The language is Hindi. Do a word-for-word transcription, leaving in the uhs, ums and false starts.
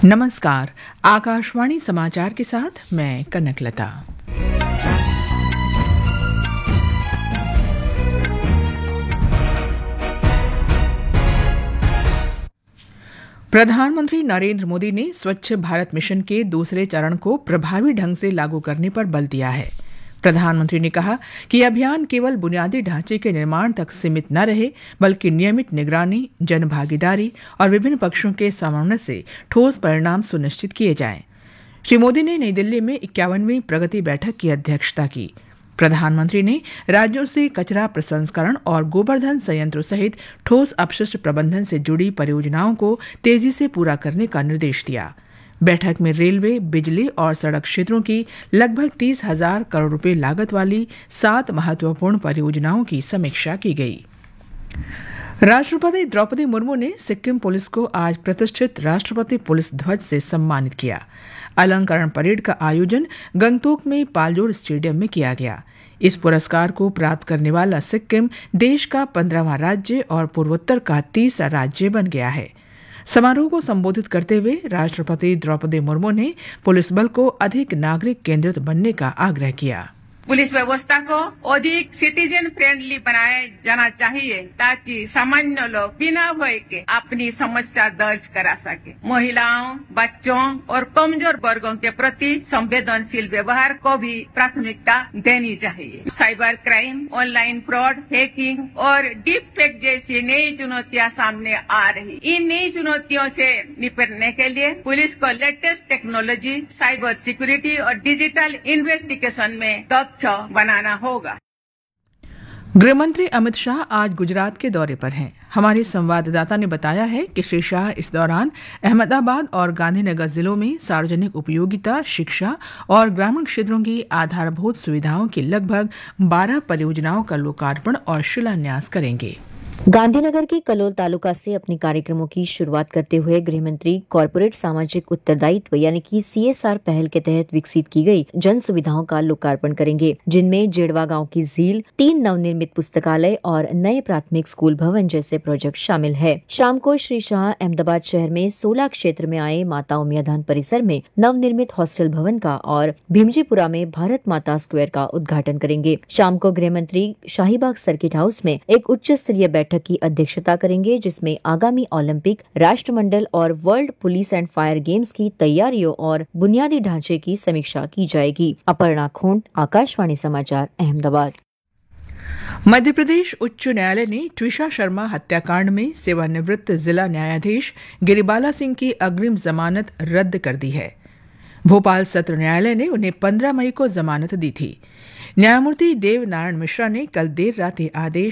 नमस्कार। आकाशवाणी समाचार के साथ मैं कनकलता। प्रधानमंत्री नरेंद्र मोदी ने स्वच्छ भारत मिशन के दूसरे चरण को प्रभावी ढंग से लागू करने पर बल दिया है। प्रधानमंत्री ने कहा कि यह अभियान केवल बुनियादी ढांचे के निर्माण तक सीमित न रहे, बल्कि नियमित निगरानी, जनभागीदारी और विभिन्न पक्षों के समन्वय से ठोस परिणाम सुनिश्चित किए जाएं। श्री मोदी ने नई दिल्ली में इक्यावनवीं प्रगति बैठक की अध्यक्षता की। प्रधानमंत्री ने राज्यों से कचरा प्रसंस्करण और गोबरधन संयंत्रों सहित ठोस अपशिष्ट प्रबंधन से जुड़ी परियोजनाओं को तेजी से पूरा करने का निर्देश दिया। बैठक में रेलवे, बिजली और सड़क क्षेत्रों की लगभग तीस हजार करोड़ रुपए लागत वाली सात महत्वपूर्ण परियोजनाओं की समीक्षा की गई। राष्ट्रपति द्रौपदी मुर्मू ने सिक्किम पुलिस को आज प्रतिष्ठित राष्ट्रपति पुलिस ध्वज से सम्मानित किया। अलंकरण परेड का आयोजन गंगतोक में पालजोर स्टेडियम में किया गया। इस पुरस्कार को प्राप्त करने वाला सिक्किम देश का पंद्रहवां राज्य और पूर्वोत्तर का तीसरा राज्य बन गया है। समारोह को संबोधित करते हुए राष्ट्रपति द्रौपदी मुर्मू ने पुलिस बल को अधिक नागरिक केंद्रित बनने का आग्रह किया। पुलिस व्यवस्था को अधिक सिटीजन फ्रेंडली बनाया जाना चाहिए ताकि सामान्य लोग बिना भय के अपनी समस्या दर्ज करा सके। महिलाओं, बच्चों और कमजोर वर्गों के प्रति संवेदनशील व्यवहार को भी प्राथमिकता देनी चाहिए। Cyber crime, online fraud, hacking और डीप फेक जैसी नई चुनौतियां सामने आ रही। इन नई चुनौतियों से निपटने के लिए पुलिस को लेटेस्ट टेक्नोलॉजी, साइबर सिक्योरिटी और डिजिटल इन्वेस्टिगेशन में बनाना होगा। गृहमंत्री अमित शाह आज गुजरात के दौरे पर हैं। हमारे संवाददाता ने बताया है कि श्री शाह इस दौरान अहमदाबाद और गांधीनगर जिलों में सार्वजनिक उपयोगिता, शिक्षा और ग्रामीण क्षेत्रों की आधारभूत सुविधाओं की लगभग बारह परियोजनाओं का लोकार्पण और शिलान्यास करेंगे। गांधीनगर के कलोल तालुका से अपने कार्यक्रमों की शुरुआत करते हुए गृहमंत्री कॉरपोरेट सामाजिक उत्तरदायित्व यानी कि सीएसआर पहल के तहत विकसित की गई जन सुविधाओं का लोकार्पण करेंगे, जिनमें जेड़वा गांव की झील, तीन नवनिर्मित पुस्तकालय और नए प्राथमिक स्कूल भवन जैसे प्रोजेक्ट शामिल है। शाम को श्री शाह अहमदाबाद शहर में सोला क्षेत्र में आए माता उमियाधान परिसर में नवनिर्मित हॉस्टल भवन का और भीमजीपुरा में भारत माता स्क्वायर का उद्घाटन करेंगे। शाम को गृहमंत्री शाहीबाग सर्किट हाउस में एक उच्च स्तरीय बैठक की अध्यक्षता करेंगे, जिसमें आगामी ओलंपिक, राष्ट्रमंडल और world police and fire games की तैयारियों और बुनियादी ढांचे की समीक्षा की जाएगी। अपर्णा खोंड, आकाशवाणी समाचार, अहमदाबाद। मध्य प्रदेश उच्च न्यायालय ने ट्विशा शर्मा हत्याकांड में सेवानिवृत्त जिला न्यायाधीश गिरिबाला सिंह की अग्रिम जमानत रद्द कर दी है। भोपाल सत्र न्यायालय ने उन्हें पंद्रह मई को जमानत दी थी। न्यायमूर्ति देव नारायण मिश्रा ने कल देर रात ये आदेश